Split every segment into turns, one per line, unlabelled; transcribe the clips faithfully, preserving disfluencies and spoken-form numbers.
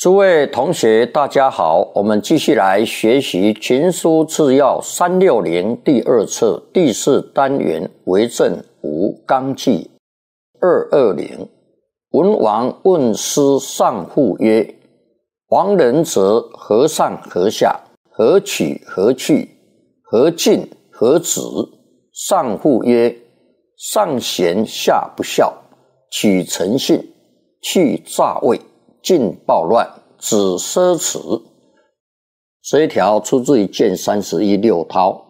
诸位同学大家好，我们继续来学习群书治要三六零第二册第四单元为政无纲纪二二零。文王问师上父曰：王人则何上何下，何取何去，何进何止？上父曰：上贤下不孝，取诚信，去诈伪，进暴乱，止奢侈。这一条出自于卷三十一六韬。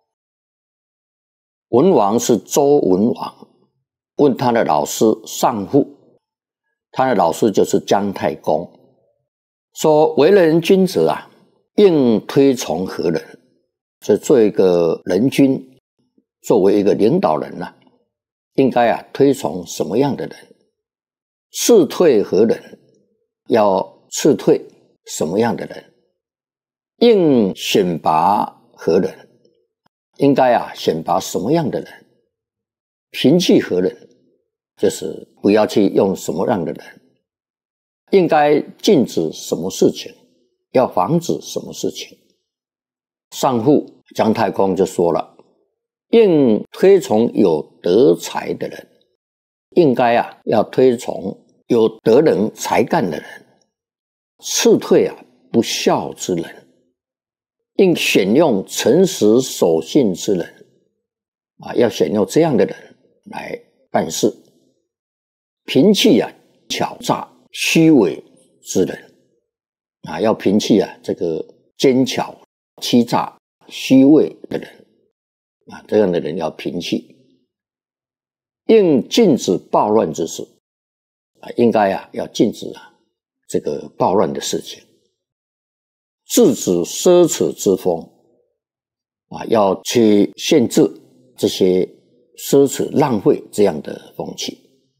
文王是周文王，问他的老师上父，他的老师就是姜太公，说为人君子啊，应推崇何人？所以做一个人君，作为一个领导人啊，应该啊推崇什么样的人？斥退何人？要斥退什么样的人？应选拔何人？应该啊选拔什么样的人？摒弃何人？就是不要去用什么样的人？应该禁止什么事情？要防止什么事情？上父姜太公就说了，应推崇有德才的人，应该啊要推崇有德能才干的人，斥退啊不孝之人，应选用诚实守信之人啊，要选用这样的人来办事。摒弃啊巧诈虚伪之人啊，要摒弃啊这个奸巧欺诈虚伪的人啊，这样的人要摒弃。应禁止暴乱之事啊，应该啊要禁止啊这个暴乱的事情。制止奢侈之风啊，要去限制这些奢侈浪费这样的风气。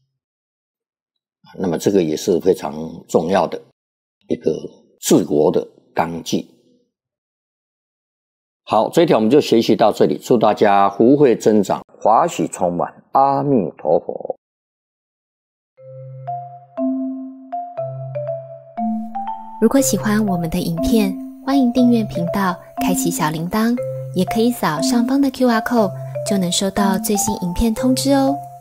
那么这个也是非常重要的一个治国的纲纪。好，这一条我们就学习到这里，祝大家福慧增长，华喜充满，阿弥陀佛。
如果喜欢我们的影片，欢迎订阅频道，开启小铃铛，也可以扫上方的 Q R code， 就能收到最新影片通知哦。